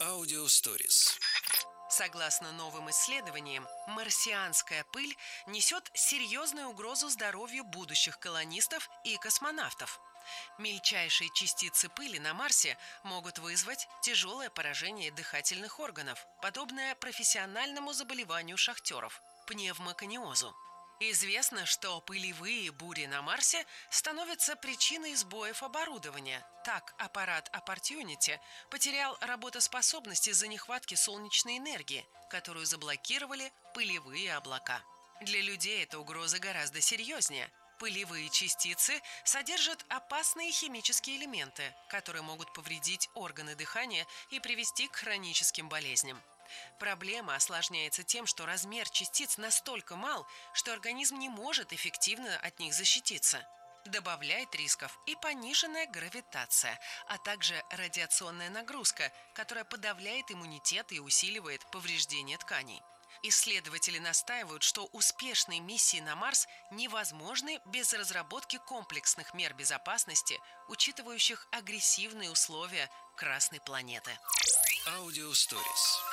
Аудиосторис. Согласно новым исследованиям, марсианская пыль несет серьезную угрозу здоровью будущих колонистов и космонавтов. Мельчайшие частицы пыли на Марсе могут вызвать тяжелое поражение дыхательных органов, подобное профессиональному заболеванию шахтеров – пневмокониозу. Известно, что пылевые бури на Марсе становятся причиной сбоев оборудования. Так, аппарат Opportunity потерял работоспособность из-за нехватки солнечной энергии, которую заблокировали пылевые облака. Для людей эта угроза гораздо серьезнее. Пылевые частицы содержат опасные химические элементы, которые могут повредить органы дыхания и привести к хроническим болезням. Проблема осложняется тем, что размер частиц настолько мал, что организм не может эффективно от них защититься. Добавляет рисков и пониженная гравитация, а также радиационная нагрузка, которая подавляет иммунитет и усиливает повреждение тканей. Исследователи настаивают, что успешные миссии на Марс невозможны без разработки комплексных мер безопасности, учитывающих агрессивные условия Красной планеты. Аудиосторис.